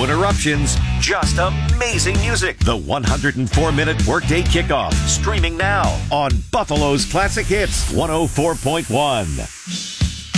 No interruptions, just amazing music. The 104-minute workday kickoff, streaming now on Buffalo's Classic Hits 104.1.